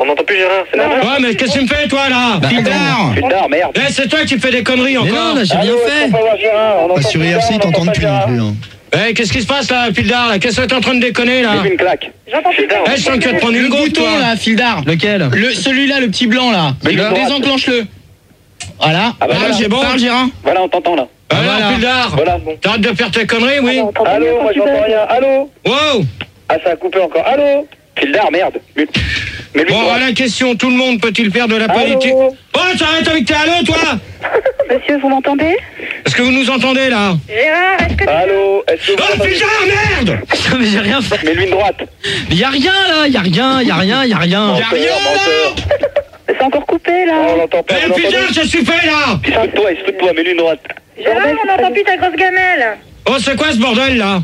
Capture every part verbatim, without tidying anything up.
On n'entend plus Gérard, c'est normal. Ouais, mais qu'est-ce que tu me fais, toi, là? Bah, Fildar. Fildar, merde. Eh, c'est toi qui fais des conneries Mais encore. non, là, j'ai rien Allô, fait. est-ce qu'on peut avoir Gérard? On Bah, entend sur plus I R C, ils Gérard, on t'entendent entend plus pas non Gérard. plus. Hein. Eh, qu'est-ce qui se passe, là, Fildar, là? Qu'est-ce que t'es en train de déconner, là? J'ai fait une claque. J'entends plus. Fildar. Eh, je sens que tu vas te prendre une Le goutte, bouton, toi. là, Fildar. Lequel? Le, celui-là, le petit blanc, là. Fildar. Désenclenche-le. Voilà. Ah bah voilà, c'est bon. Parle, Gérard. Voilà, on t'entend là. Alors, voilà. Fildar, Voilà, bon. t'arrêtes de faire tes conneries, oui? Allô, moi j'entends rien. Allô? Wow! Ah, ça a coupé encore. Allô? Fildar, merde. Mais, mais lui, Bon, droite. à la question, tout le monde peut-il faire de la politique? Allô? Oh, t'arrêtes avec tes allô, toi? Monsieur, vous m'entendez? Est-ce que vous nous entendez, là? Gérard, est-ce que... Allô? Est-ce que vous Oh, m'entendez? Fildar, merde! Mais j'ai rien fait. Mais lui, une droite. Mais y a rien, là. Y a rien, y a rien, y a rien. Menteur, menteur. C'est encore coupé, Oh, là. on l'entend pas, Eh, vous l'entendez? Fildar, qu'est-ce que tu fais, là? Explique-toi, explique-toi, mets lui une droite. Gérard, on n'entend plus ta grosse gamelle. Oh, c'est quoi ce bordel, là?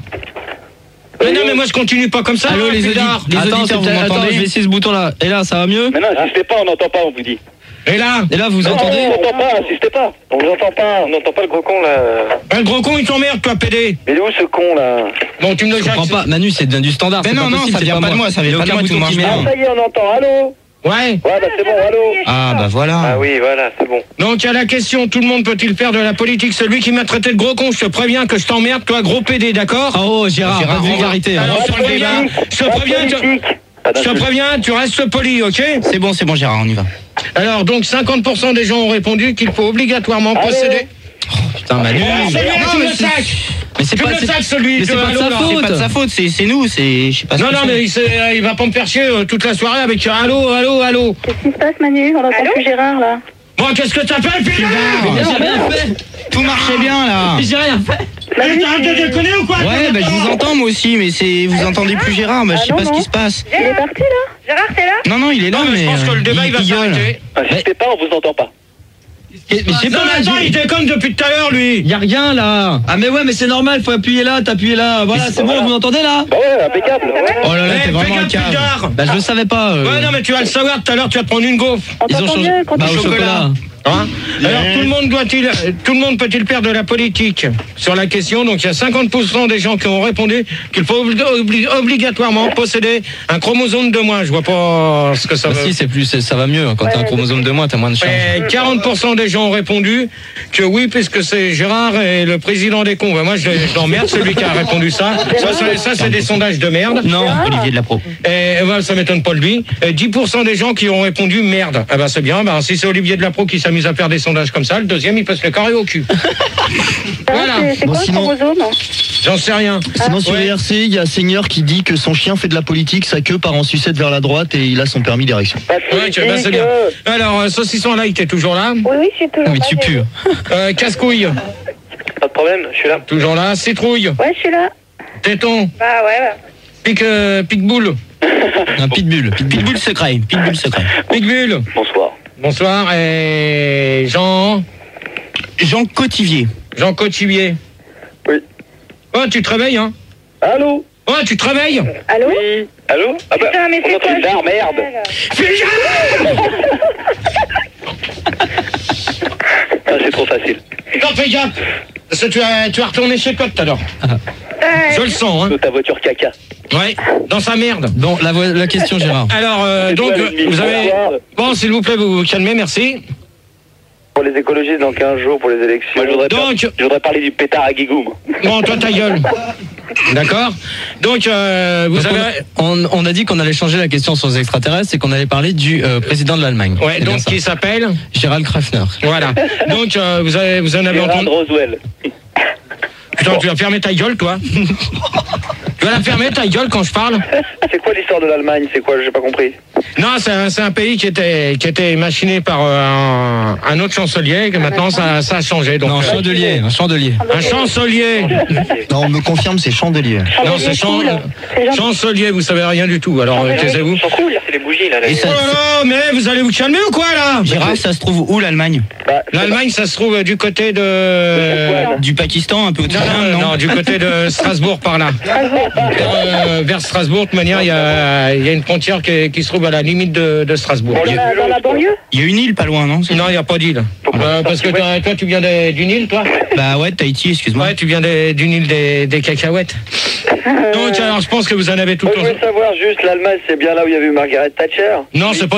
Mais non, mais moi, je continue pas comme ça, Allô, hein, les, Fildar. auditeurs, les Attends, auditeurs, vous c'est peut-être- attends, m'entendez? je vais essayer ce bouton-là. Et là, ça va mieux? Mais non, insistez pas, on n'entend pas, on vous dit. Et là? Et là, vous Non, entendez? on n'entend pas, insistez pas. On vous entend pas. On n'entend pas le gros con là. Ben, le gros con, il t'emmerde, toi, pédé. Mais il est où ce con là? Bon, tu me le Je comprends pas. Manu, c'est du standard. Mais c'est non, pas non, possible, ça c'est vient pas de moi, ça vient Y a pas de aucun moi, tout bouton qui marche m'énerve. Ah, ça y est, on entend. Allô? Ouais. Ouais, bah c'est bon, allô? Ah, bah voilà. Ah oui, voilà, c'est bon. Donc, il y a la question, tout le monde peut-il faire de la politique? Celui qui m'a traité de gros con, je te préviens que je t'emmerde, toi, gros pédé, d'accord? Oh, Gérard, Gérard, pas de vulgarité. hein. Alors, Pas sur de le débat, politique, je te pas de préviens, tu- politique. Pas je te d'insulte. préviens, tu restes poli, ok? C'est bon, c'est bon, Gérard, on y va. Alors, donc, cinquante pour cent des gens ont répondu qu'il faut obligatoirement Allô? posséder... Putain, Manu. Ah, celui-là, Non, tu mais le c'est- sacs! Mais c'est Tu pas, le c'est sacs, celui mais de c'est pas de Allô, sa là. faute. c'est pas de sa faute, c'est c'est nous, c'est. Je sais pas ce Non, que non, c'est. mais il, s'est- il va pas me faire chier euh, toute la soirée avec euh, allô, allô, allô. Qu'est-ce qui se passe, Manu? On n'entend plus Gérard, là. Bon, qu'est-ce que t'appelles, Fildar? Mais j'ai rien fait. Tout marchait bien là. J'ai rien fait. Mais t'arrêtes de déconner ou quoi? Ouais, bah je vous entends moi aussi, mais c'est vous entendez plus Gérard, bah je sais Ah, pas non, ce qui non. se passe. Il est parti, là? Gérard, t'es là? Non, non, il est là, Non, mais je pense que le débat, il va gueule. s'arrêter. Insistez pas, on vous entend pas. Mais j'ai Non, pas mais attends, mal. il déconne depuis tout à l'heure, lui. Y a rien là. Ah mais ouais, mais c'est normal, faut appuyer là, t'appuies là. Voilà, c'est bon, vous m'entendez là? Bah ouais, impeccable. Ouais. Oh là là, Eh, t'es fais vraiment un gaffe, cave. Fildar. Bah je le savais pas. euh. Ouais, non, mais tu vas le savoir tout à l'heure, tu vas te prendre une gaufre. On Ils ont t'entend changé. mieux quand Bah tu au chocolat. Hein? Alors, tout le monde doit-il, tout le monde peut-il faire de la politique sur la question? Donc, il y a cinquante pour cent des gens qui ont répondu qu'il faut obli- obli- obligatoirement posséder un chromosome de moins. Je vois pas ce que ça Bah veut. si, c'est plus, ça va mieux. Quand t'as un chromosome de moins, t'as moins de chance. Et quarante pour cent des gens ont répondu que oui, puisque c'est Gérard et le président des cons. Ben moi, je, je l'emmerde, celui qui a répondu ça. Ça, c'est- ça, c'est des sondages de merde. Non. Olivier de la Pro. Et ben, ça m'étonne pas de lui. Et dix pour cent des gens qui ont répondu merde. Eh ben, c'est bien. Ben, si c'est Olivier Delapro qui s'amuse à faire des sondages comme ça, le deuxième, il peut se le carrer au cul. Voilà. C'est c'est Bon, quoi le sinon- chromosome? J'en sais rien. Sinon sur Ouais. I R C, il y a Seigneur qui dit que son chien fait de la politique, sa queue part en sucette vers la droite et il a son permis d'érection. Pas de Ouais, politique. ben, c'est bien. euh, Alors, euh, saucisson light, t'es toujours là. Oui, oui, je suis toujours Mais là, tu mais- pues. Euh, casse-couille, Pas de problème, je suis là. toujours là. Citrouille, Ouais, je suis là. téton, Bah ouais, ouais. pic, euh, pic-boule, Un pitbull. Pitbull secret, pitbull secret. pic-bulle. Bonsoir. Bonsoir. Et Jean, Jean Cotivier. Jean Cotivier. Oui. Oh, tu te réveilles, hein? Allô? Oh, tu te réveilles? Allô? Oui. Allô? Ah bah, Putain, mais on c'est entend quoi? Fildar, ce merde. bordel? Ah, c'est trop facile. Non, fais gaffe. Parce que tu as, tu as retourné chez Cotte tout à l'heure. Ouais. Je le sens, hein. De ta voiture caca. Ouais, dans sa merde. Bon, la, vo- la question, Gérard. Alors, euh, donc, toi, euh, l'ennemi. vous avez... Bonsoir. Bon, s'il vous plaît, vous vous calmez, merci. Pour les écologistes dans quinze jours, pour les élections. Moi, je voudrais, Donc- par- je voudrais parler du pétard à Guigou, moi. Bon, toi, ta gueule. D'accord. Donc, euh, vous Donc, avez... on, on a dit qu'on allait changer la question sur les extraterrestres et qu'on allait parler du euh, président de l'Allemagne. Ouais, C'est bien donc, ça. qui s'appelle... Gérald Krafner. Voilà. Donc, euh, vous, avez, vous en avez Gérard entendu... Roswell. Putain, tu vas fermer ta gueule, toi. Tu vas la fermer, ta gueule, quand je parle. C'est quoi l'histoire de l'Allemagne? C'est quoi? J'ai pas compris. Non, c'est un, c'est un pays qui était, qui était machiné par euh, un, un autre chancelier, que maintenant, ça, ça a changé. Donc, Non, un euh, chandelier, un chandelier. un chancelier. Non, on me confirme, c'est chandelier. Non, c'est chan- cool. C'est gentil. chancelier, vous savez rien du tout. Alors, euh, taisez-vous. Ils sont cool, c'est les bougies, là. Et Oh ça, là là, mais vous allez vous calmer ou quoi, là? Gérard, ça se trouve où l'Allemagne? Bah, L'Allemagne, ça se trouve du côté de... Du Pakistan, un peu au-dessus, Non, non, non, non, du côté de Strasbourg, par là. Euh, vers Strasbourg, de toute manière, il y a, il y a une frontière qui, qui se trouve à la limite de, de Strasbourg. Dans la, dans la banlieue? Il y a une île pas loin, non? Non, il n'y a pas d'île. Euh, parce que toi, toi, tu viens des- d'une île, toi? Bah ouais, Tahiti, excuse-moi. Ouais, tu viens des- d'une île des, des cacahuètes. Donc, alors, je pense que vous en avez tout Moi, je le voulais savoir juste, l'Allemagne, c'est bien là où il y a eu Margaret Thatcher? Non, c'est pas